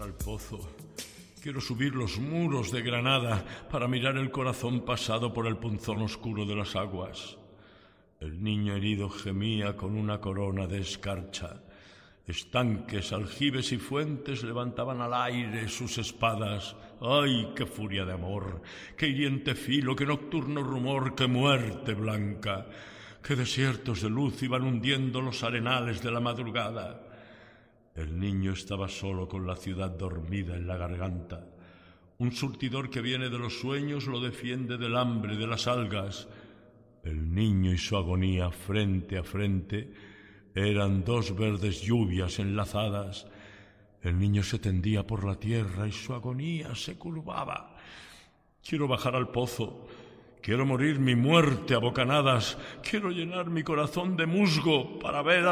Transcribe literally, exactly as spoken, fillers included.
al pozo. Quiero subir los muros de Granada para mirar el corazón pasado por el punzón oscuro de las aguas. El niño herido gemía con una corona de escarcha. Estanques, aljibes y fuentes levantaban al aire sus espadas. ¡Ay, qué furia de amor! ¡Qué hiriente filo! ¡Qué nocturno rumor! ¡Qué muerte blanca! ¡Qué desiertos de luz iban hundiendo los arenales de la madrugada! El niño estaba solo con la ciudad dormida en la garganta. Un surtidor que viene de los sueños lo defiende del hambre, de las algas. El niño y su agonía frente a frente eran dos verdes lluvias enlazadas. El niño se tendía por la tierra y su agonía se curvaba. Quiero bajar al pozo. Quiero morir mi muerte a bocanadas. Quiero llenar mi corazón de musgo para ver a